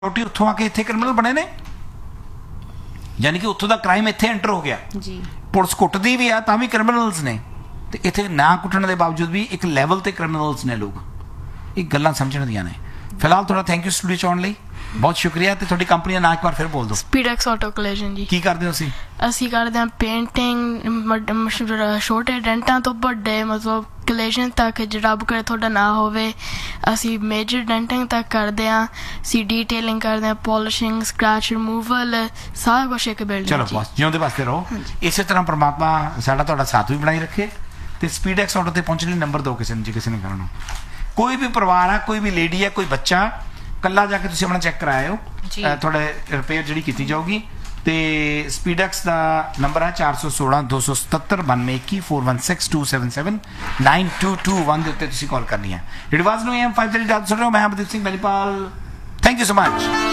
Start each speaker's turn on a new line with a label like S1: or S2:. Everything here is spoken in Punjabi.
S1: ਛੋਟੀ ਉੱਥੋਂ ਆ ਕੇ ਇੱਥੇ ਕ੍ਰਿਮੀਨਲ ਬਣੇ ਨੇ, ਯਾਨੀ ਕਿ ਉੱਥੋਂ ਦਾ ਕ੍ਰਾਈਮ ਇੱਥੇ ਐਂਟਰ ਹੋ ਗਿਆ।
S2: ਜੀ
S1: ਪੁਲਿਸ ਕੁੱਟਦੀ ਵੀ ਆ ਤਾਂ ਵੀ ਕ੍ਰਿਮੀਨਲਸ ਨੇ, ਤੇ ਇੱਥੇ ਨਾ ਕੁੱਟਣ ਦੇ ਬਾਵਜੂਦ ਵੀ ਇੱਕ ਲੈਵਲ ਤੇ ਕ੍ਰਿਮੀਨਲਸ ਨੇ ਲੋਕ। ਇਹ ਗੱਲਾਂ ਸਮਝਣ ਦੀਆਂ ਨੇ। ਫਿਲਹਾਲ ਤੁਹਾਡਾ ਥੈਂਕ ਯੂ ਸਟੂਡੀਓ ਚ ਆਉਣ ਲਈ, ਬਹੁਤ ਸ਼ੁਕਰੀਆ। ਤੇ ਤੁਹਾਡੀ ਕੰਪਨੀ ਦਾ ਨਾਂ ਇੱਕ ਵਾਰ ਫਿਰ ਬੋਲ ਦਿਓ।
S2: ਸਪੀਡੈਕਸ ਆਟੋ ਕਲੈਸ਼ਨ ਜੀ।
S1: ਕੀ ਕਰਦੇ ਹੋ ਤੁਸੀਂ?
S2: ਅਸੀਂ ਕਰਦੇ ਹਾਂ ਪੇਂਟਿੰਗ, ਛੋਟੇ ਡੈਂਟਾਂ ਤੋਂ ਵੱਡੇ ਮਤਲਬ ਕਲੈਸ਼ਨ ਤੱਕ, ਜੇ ਰੱਬ ਕਰੇ ਤੁਹਾਡਾ ਨਾ ਹੋਵੇ। ਅਸੀਂ ਮੇਜਰ ਡੈਂਟਿੰਗ ਤੱਕ ਕਰਦੇ ਹਾਂ, ਅਸੀਂ ਡੀਟੇਲਿੰਗ ਕਰਦੇ ਹਾਂ, ਪੋਲਿਸ਼ਿੰਗ, ਸਕ੍ਰੈਚ ਰਿਮੂਵਲ, ਸਾਰਾ ਕੁਛ ਇੱਕ ਬਿਲਡਿੰਗ।
S1: ਚਲੋ ਬਸ ਜਿਉਂਦੇ ਵਾਸਤੇ ਰਹੋ। ਇਸੇ ਤਰ੍ਹਾਂ ਪ੍ਰਮਾਤਮਾ ਸਾਡਾ ਤੁਹਾਡਾ ਸਾਥ ਵੀ ਬਣਾਈ ਰੱਖੇ। ਤੇ ਸਪੀਡੈਕਸ ਆਟੋ ਤੇ ਪਹੁੰਚਣ ਲਈ ਨੰਬਰ ਦਿਓ ਕਿਸੇ ਨੂੰ, ਜੇ ਕਿਸੇ ਨੇ ਕਰਨਾ। ਕੋਈ ਵੀ ਪਰਿਵਾਰ ਆ, ਕੋਈ ਵੀ ਲੇਡੀ ਆ, ਕੋਈ ਬੱਚਾ, ਕੱਲਾ ਜਾ ਕੇ ਤੁਸੀਂ ਆਪਣਾ ਚੈੱਕ ਕਰਾਇਓ, ਤੁਹਾਡੇ ਰਿਪੇਅਰ ਜਿਹੜੀ ਕੀਤੀ ਜਾਊਗੀ। ਤੇ ਸਪੀਡੈਕਸ ਦਾ ਨੰਬਰ ਹੈ 416 277 9221 416 277 9221 ਦੇ ਉੱਤੇ ਤੁਸੀਂ ਕਾਲ ਕਰਨੀ ਹੈ। ਰਿਵਾਜ਼ ਨੂੰ AM 5 ਸੁਣ ਰਹੇ ਹੋ। ਮੈਂ Amardeep Singh ਬੈਲੀਪਾਲ, thank you so much.